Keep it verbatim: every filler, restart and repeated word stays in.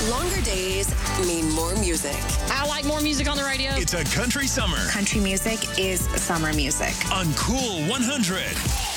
Longer days mean more music. I like more music on the radio. It's a country summer Country music is summer music. on Cool one hundred.